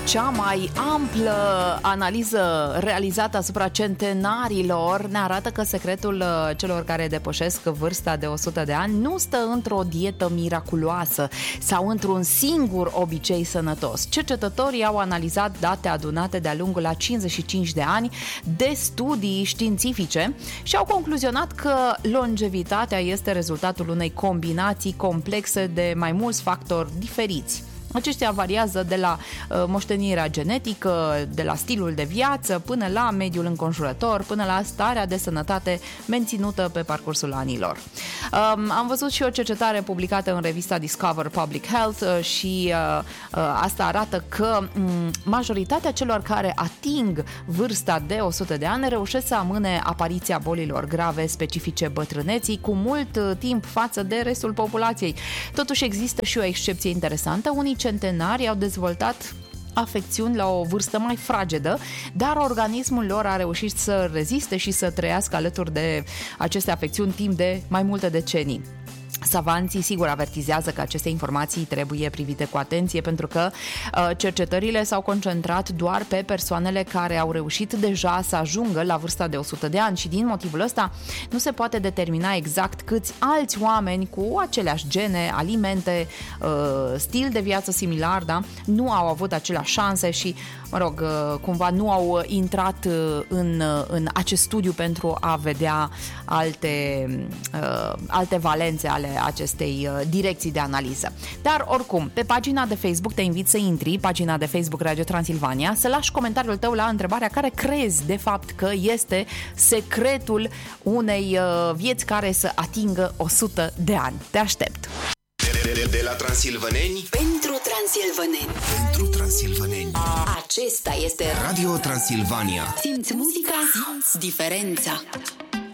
cea mai amplă analiză realizată asupra centenarilor ne arată că secretul celor care depășesc vârsta de 100 de ani nu stă într-o dietă miraculoasă sau într-un singur obicei sănătos. Cercetătorii au analizat date adunate de-a lungul a 55 de ani de studii științifice și au concluzionat că longevitatea este rezultatul unei combinații complexe de mai mulți factori diferiți. Aceștia variază de la moștenirea genetică, de la stilul de viață, până la mediul înconjurător, până la starea de sănătate menținută pe parcursul anilor. Am văzut și o cercetare publicată în revista Discover Public Health și asta arată că majoritatea celor care ating vârsta de 100 de ani reușesc să amâne apariția bolilor grave specifice bătrâneții cu mult timp față de restul populației. Totuși există și o excepție interesantă. Unii centenari au dezvoltat afecțiuni la o vârstă mai fragedă, dar organismul lor a reușit să reziste și să trăiască alături de aceste afecțiuni timp de mai multe decenii. Savanții, sigur, avertizează că aceste informații trebuie privite cu atenție pentru că cercetările s-au concentrat doar pe persoanele care au reușit deja să ajungă la vârsta de 100 de ani și din motivul ăsta nu se poate determina exact câți alți oameni cu aceleași gene, alimente, stil de viață similar, da, nu au avut aceleași șanse și, mă rog, cumva nu au intrat în acest studiu pentru a vedea alte valențe ale acestei direcții de analiză. Dar oricum, pe pagina de Facebook te invit să intri, pagina de Facebook Radio Transilvania, să lași comentariul tău la întrebarea care crezi de fapt că este secretul unei vieți care să atingă 100 de ani. Te aștept! De la transilvăneni pentru transilvăneni. Pentru transilvăneni. Acesta este Radio Transilvania. Simți muzica, simți diferența.